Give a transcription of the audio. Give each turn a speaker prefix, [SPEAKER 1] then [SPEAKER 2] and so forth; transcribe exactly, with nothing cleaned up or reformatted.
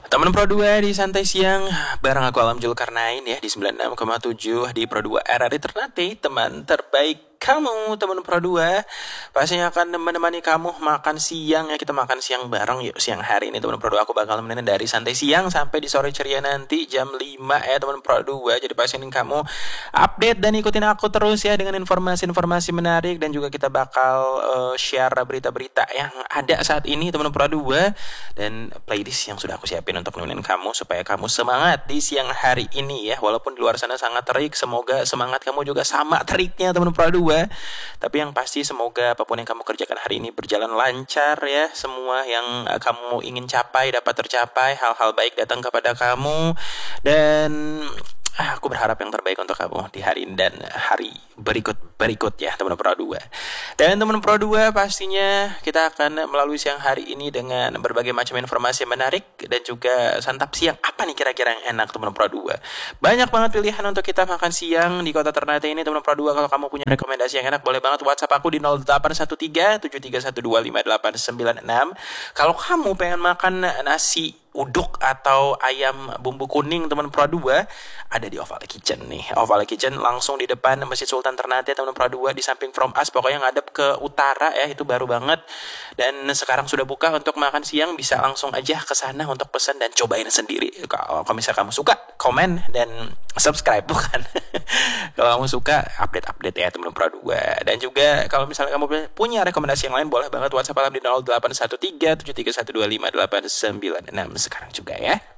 [SPEAKER 1] Teman Pro dua di Santai Siang bareng aku Alam Julkarnain ya di sembilan puluh enam koma tujuh di Pro dua R R I Ternate, teman terbaik kamu teman Pro dua. Pastinya akan menemani kamu makan siang ya, kita makan siang bareng yuk siang hari ini teman Pro dua. Aku bakal nemenin dari Santai Siang sampai di sore ceria nanti jam lima ya teman Pro dua. Jadi pastikan kamu update dan ikutin aku terus ya dengan informasi-informasi menarik, dan juga kita bakal uh, share berita-berita yang ada saat ini teman Pro dua, dan playlist yang sudah aku siapin untuk nemenin kamu supaya kamu semangat di siang hari ini ya. Walaupun di luar sana sangat terik, semoga semangat kamu juga sama teriknya teman Pro dua. Tapi yang pasti semoga apapun yang kamu kerjakan hari ini berjalan lancar ya. Semua yang kamu ingin capai dapat tercapai, hal-hal baik datang kepada kamu, dan aku berharap yang terbaik untuk kamu di hari ini dan hari berikut-berikut ya teman Pro dua. Dan teman Pro dua, pastinya kita akan melalui siang hari ini dengan berbagai macam informasi yang menarik dan juga santap siang. Apa nih kira-kira yang enak teman Pro dua? Banyak banget pilihan untuk kita makan siang di kota Ternate ini teman Pro dua. Kalau kamu punya rekomendasi yang enak, boleh banget WhatsApp aku di nol delapan satu tiga tujuh tiga satu dua lima delapan sembilan enam. Kalau kamu pengen makan nasi uduk atau ayam bumbu kuning teman Pro dua, ada di Oval Kitchen nih. Oval Kitchen langsung di depan Masjid Sultan Ternate teman Pro dua, di samping From Us, pokoknya ngadep ke utara ya, itu baru banget. Dan sekarang sudah buka untuk makan siang, bisa langsung aja ke sana untuk pesan dan cobain sendiri. Kalau misalnya kamu suka, komen dan subscribe bukan. Kalau kamu suka, update-update ya teman Pro dua. Dan juga kalau misalnya kamu punya rekomendasi yang lain, boleh banget WhatsApp Alam di nol delapan satu tiga tujuh tiga satu dua lima delapan sembilan enam sekarang juga ya.